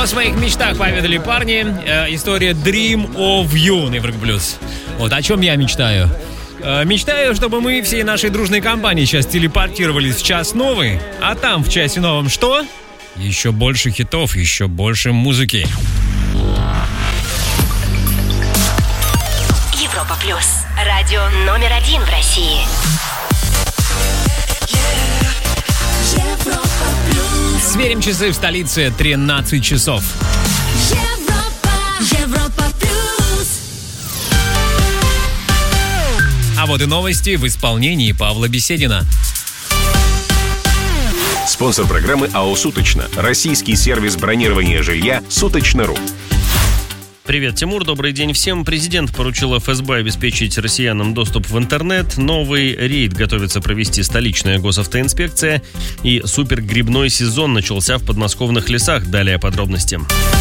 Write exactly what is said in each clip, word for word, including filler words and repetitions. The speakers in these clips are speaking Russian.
о своих мечтах поведали парни. Э, история Dream of You на Европе Плюс. Вот о чем я мечтаю. Э, мечтаю, чтобы мы всей нашей дружной компанией сейчас телепортировались в час новый. А там в часе новом что? Еще больше хитов, еще больше музыки. Европа Плюс. Радио номер один в России. Сверим часы в столице. тринадцать часов. Европа, Европа Плюс. А вот и новости в исполнении Павла Беседина. Спонсор программы АО «Суточно». Российский сервис бронирования жилья «Суточно.ру». Привет, Тимур, добрый день всем. Президент поручил эф эс бэ обеспечить россиянам доступ в интернет. Новый рейд готовится провести столичная госавтоинспекция. И супергрибной сезон начался в подмосковных лесах. Далее подробности.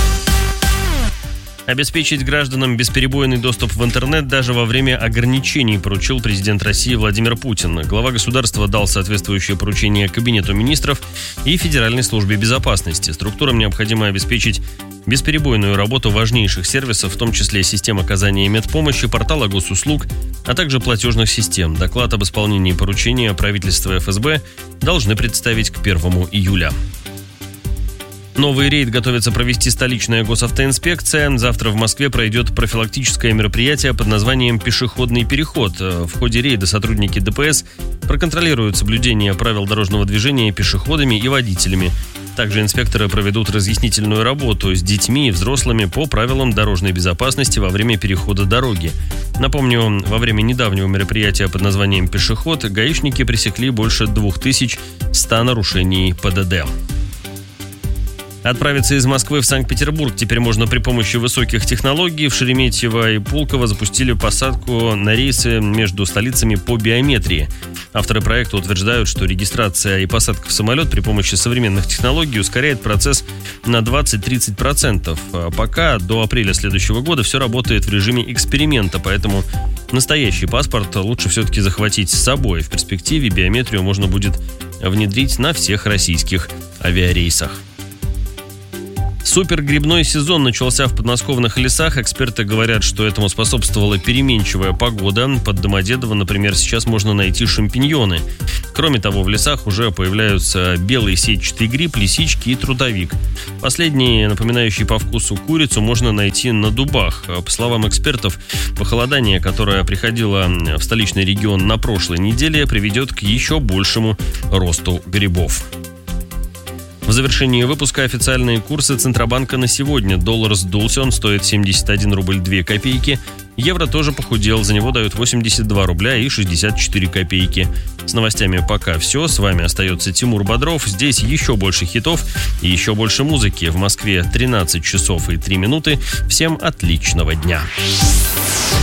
Обеспечить гражданам бесперебойный доступ в интернет даже во время ограничений поручил президент России Владимир Путин. Глава государства дал соответствующее поручение Кабинету министров и Федеральной службе безопасности. Структурам необходимо обеспечить бесперебойную работу важнейших сервисов, в том числе систем оказания медпомощи, портала госуслуг, а также платежных систем. Доклад об исполнении поручения правительства эф эс бэ должны представить к первому июля. Новый рейд готовится провести столичная госавтоинспекция. Завтра в Москве пройдет профилактическое мероприятие под названием «Пешеходный переход». В ходе рейда сотрудники дэ пэ эс проконтролируют соблюдение правил дорожного движения пешеходами и водителями. Также инспекторы проведут разъяснительную работу с детьми и взрослыми по правилам дорожной безопасности во время перехода дороги. Напомню, во время недавнего мероприятия под названием «Пешеход» гаишники пресекли больше две тысячи сто нарушений пэ дэ дэ. Отправиться из Москвы в Санкт-Петербург теперь можно при помощи высоких технологий. В Шереметьево и Пулково запустили посадку на рейсы между столицами по биометрии. Авторы проекта утверждают, что регистрация и посадка в самолет при помощи современных технологий ускоряет процесс на двадцать-тридцать процентов. А пока до апреля следующего года все работает в режиме эксперимента, поэтому настоящий паспорт лучше все-таки захватить с собой. В перспективе биометрию можно будет внедрить на всех российских авиарейсах. Супергрибной сезон начался в подмосковных лесах. Эксперты говорят, что этому способствовала переменчивая погода. Под Домодедово, например, сейчас можно найти шампиньоны. Кроме того, в лесах уже появляются белый сетчатый гриб, лисички и трудовик. Последний, напоминающий по вкусу курицу, можно найти на дубах. По словам экспертов, похолодание, которое приходило в столичный регион на прошлой неделе, приведет к еще большему росту грибов. В завершении выпуска официальные курсы Центробанка на сегодня. Доллар сдулся, он стоит семьдесят один рубль две копейки. Евро тоже похудел, за него дают восемьдесят два рубля и шестьдесят четыре копейки. С новостями пока все. С вами остается Тимур Бодров. Здесь еще больше хитов и еще больше музыки. В Москве тринадцать часов и три минуты. Всем отличного дня.